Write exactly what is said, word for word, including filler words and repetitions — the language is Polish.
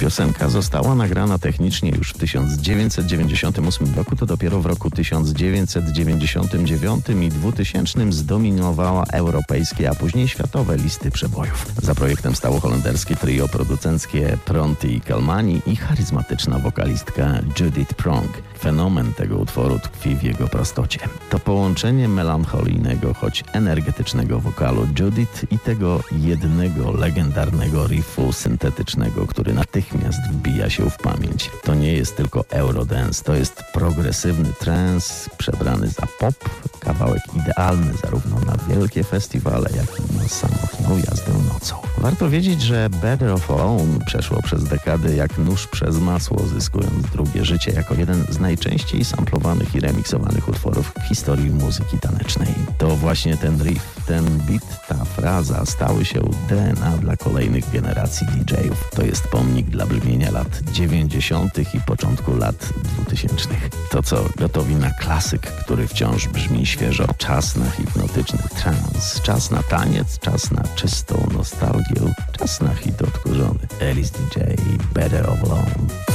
Piosenka została nagrana technicznie już w tysiąc dziewięćset dziewięćdziesiątym ósmym roku, to dopiero w roku tysiąc dziewięćset dziewięćdziesiątym dziewiątym i dwutysięcznym zdominowała europejskie, a później światowe listy przebojów. Za projektem stało holenderskie trio producenckie Pronty i Kelmani i charyzmatyczna wokalistka Judith Prong. Fenomen tego utworu tkwi w jego prostocie. To połączenie melancholijnego, choć energetycznego wokalu Judith i tego jednego legendarnego riffu syntetycznego, który natychmiast wbija się w pamięć. To nie jest tylko eurodance, to jest progresywny trance przebrany za pop, kawałek idealny zarówno na wielkie festiwale, jak i na samotną jazdę nocą. Warto wiedzieć, że Better Off Alone przeszło przez dekady jak nóż przez masło, zyskując drugie życie jako jeden z najczęściej samplowanych i remiksowanych utworów w historii muzyki tanecznej. To właśnie ten riff, ten beat, ta fraza stały się D N A dla kolejnych generacji D J-ów. To jest pomnik dla brzmienia lat dziewięćdziesiątych i początku lat dwutysięcznych. To co, gotowi na klasyk, który wciąż brzmi świeżo. Czas na hipnotyczny trans, czas na taniec, czas na czystą nostalgię, czas na hit odkurzony. Alice D J, Better Off Alone.